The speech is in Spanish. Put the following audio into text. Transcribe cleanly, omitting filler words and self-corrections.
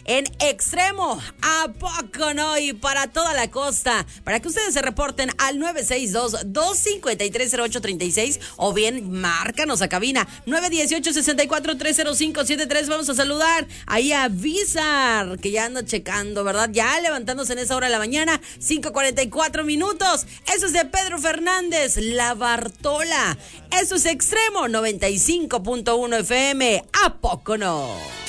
en Extremo. ¿A poco no? Y para toda la costa, para que ustedes se reporten al 962-253-0836 o bien márcanos a cabina 918-64-30573. Vamos a saludar ahí a Vizar, que ya anda checando, ¿verdad? Ya levantándose en esa hora de la mañana, 5:44 minutos. Eso es de Pedro Fernández, La Bartola. Eso es Extremo 95.1 FM. ¿A poco no?